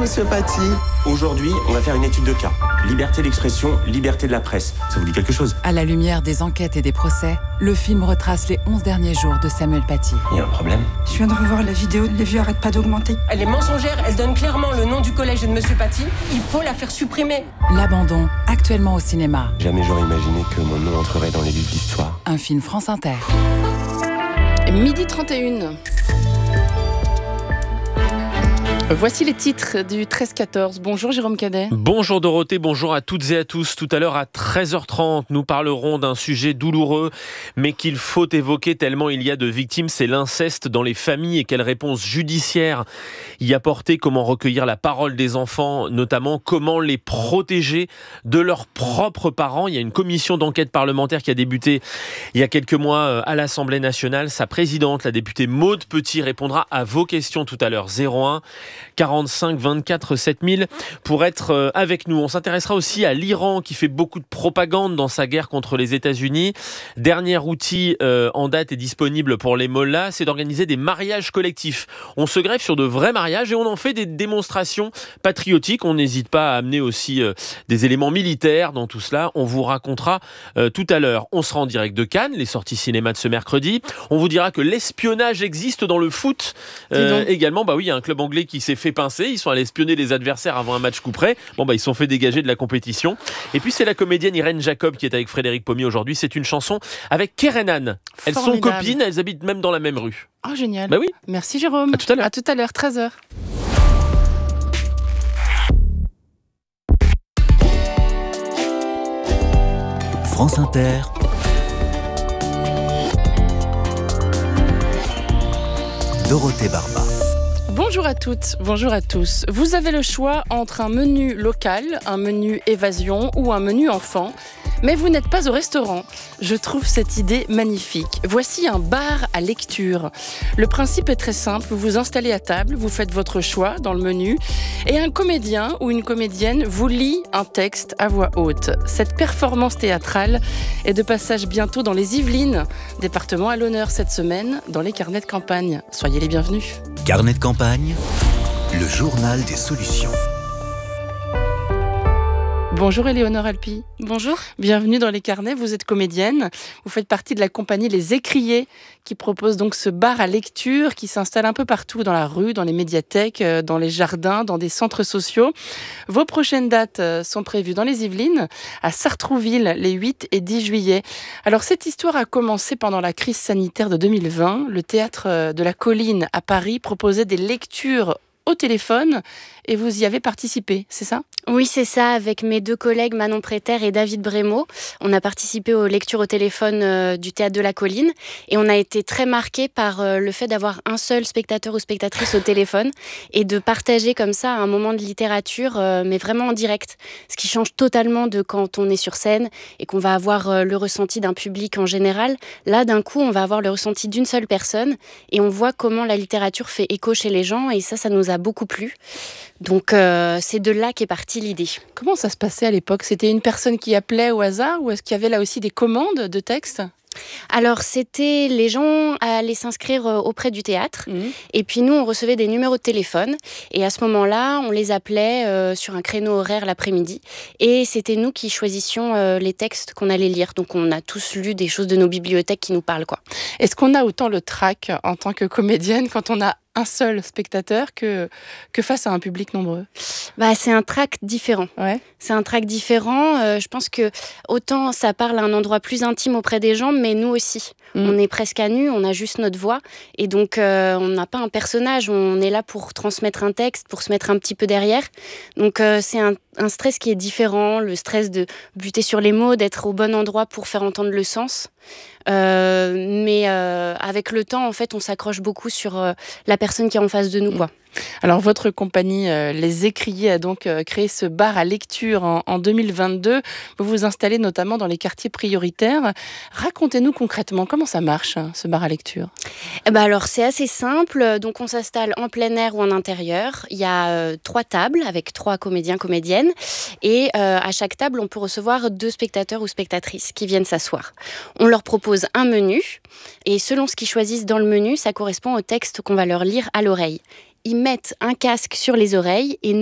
monsieur Paty. Aujourd'hui, on va faire une étude de cas. Liberté d'expression, liberté de la presse. Ça vous dit quelque chose? À la lumière des enquêtes et des procès, le film retrace les 11 derniers jours de Samuel Paty. Il y a un problème? Je viens de revoir la vidéo, les vues arrêtent pas d'augmenter. Elle est mensongère, elle donne clairement le nom du collège et de monsieur Paty. Il faut la faire supprimer. L'abandon, actuellement au cinéma. Jamais j'aurais imaginé que mon nom entrerait dans les livres d'histoire. Un film France Inter. 12h31. Voici les titres du 13-14. Bonjour Jérôme Cadet. Bonjour Dorothée, bonjour à toutes et à tous. Tout à l'heure à 13h30, nous parlerons d'un sujet douloureux, mais qu'il faut évoquer tellement il y a de victimes, c'est l'inceste dans les familles et quelle réponse judiciaire y apporter, comment recueillir la parole des enfants, notamment comment les protéger de leurs propres parents. Il y a une commission d'enquête parlementaire qui a débuté il y a quelques mois à l'Assemblée nationale. Sa présidente, la députée Maude Petit, répondra à vos questions tout à l'heure. 01 45 24 7000 pour être avec nous. On s'intéressera aussi à l'Iran qui fait beaucoup de propagande dans sa guerre contre les États-Unis. Dernier outil en date et disponible pour les mollahs, c'est d'organiser des mariages collectifs. On se greffe sur de vrais mariages et on en fait des démonstrations patriotiques. On n'hésite pas à amener aussi des éléments militaires dans tout cela. On vous racontera tout à l'heure. On sera en direct de Cannes, les sorties cinéma de ce mercredi. On vous dira que l'espionnage existe dans le foot également. Bah oui, il y a un club anglais qui s'est fait pincer. Ils sont allés espionner les adversaires avant un match coup près. Bon, bah, ils se sont fait dégager de la compétition. Et puis, c'est la comédienne Irène Jacob qui est avec Frédéric Pommier aujourd'hui. C'est une chanson avec Kerenan. Elles sont copines, elles habitent même dans la même rue. Oh, génial. Bah oui. Merci Jérôme. À tout à l'heure. À tout à l'heure, 13h. France Inter. Dorothée Barba. Bonjour à toutes, bonjour à tous. Vous avez le choix entre un menu local, un menu évasion ou un menu enfant. Mais vous n'êtes pas au restaurant. Je trouve cette idée magnifique. Voici un bar à lecture. Le principe est très simple. Vous vous installez à table, vous faites votre choix dans le menu et un comédien ou une comédienne vous lit un texte à voix haute. Cette performance théâtrale est de passage bientôt dans les Yvelines, département à l'honneur cette semaine dans les carnets de campagne. Soyez les bienvenus. Carnet de campagne, le journal des solutions. Bonjour Éléonore Alpi. Bonjour. Bienvenue dans les carnets, vous êtes comédienne. Vous faites partie de la compagnie Les Écriers qui propose donc ce bar à lecture qui s'installe un peu partout dans la rue, dans les médiathèques, dans les jardins, dans des centres sociaux. Vos prochaines dates sont prévues dans les Yvelines, à Sartrouville les 8 et 10 juillet. Alors cette histoire a commencé pendant la crise sanitaire de 2020. Le théâtre de la Colline à Paris proposait des lectures au téléphone et vous y avez participé, c'est ça ? Oui, c'est ça, avec mes deux collègues Manon Préter et David Brémaud. On a participé aux lectures au téléphone du Théâtre de la Colline et on a été très marqués par le fait d'avoir un seul spectateur ou spectatrice au téléphone et de partager comme ça un moment de littérature, mais vraiment en direct. Ce qui change totalement de quand on est sur scène et qu'on va avoir le ressenti d'un public en général. Là, d'un coup, on va avoir le ressenti d'une seule personne et on voit comment la littérature fait écho chez les gens et ça nous a beaucoup plu. Donc, c'est de là qu'est partie l'idée. Comment ça se passait à l'époque ? C'était une personne qui appelait au hasard ou est-ce qu'il y avait là aussi des commandes de textes ? Alors, c'était les gens allaient s'inscrire auprès du théâtre et puis nous, on recevait des numéros de téléphone et à ce moment-là, on les appelait sur un créneau horaire l'après-midi et c'était nous qui choisissions les textes qu'on allait lire. Donc, on a tous lu des choses de nos bibliothèques qui nous parlent, quoi. Est-ce qu'on a autant le trac en tant que comédienne quand on a un seul spectateur que face à un public nombreux? C'est un track différent. Ouais. C'est un track différent. Je pense que autant ça parle à un endroit plus intime auprès des gens, mais nous aussi. On est presque à nu, on a juste notre voix. Et donc, on n'a pas un personnage. On est là pour transmettre un texte, pour se mettre un petit peu derrière. Donc, c'est un stress qui est différent. Le stress de buter sur les mots, d'être au bon endroit pour faire entendre le sens. Mais avec le temps, en fait, on s'accroche beaucoup sur la personne qui est en face de nous, quoi. Alors, votre compagnie, Les Écriers, a donc créé ce bar à lecture en 2022. Vous vous installez notamment dans les quartiers prioritaires. Racontez-nous concrètement comment ça marche, ce bar à lecture. Alors, c'est assez simple. Donc, on s'installe en plein air ou en intérieur. Il y a 3 tables avec 3 comédiens, comédiennes. Et à chaque table, on peut recevoir 2 spectateurs ou spectatrices qui viennent s'asseoir. On leur propose un menu. Et selon ce qu'ils choisissent dans le menu, ça correspond au texte qu'on va leur lire à l'oreille. Ils mettent un casque sur les oreilles et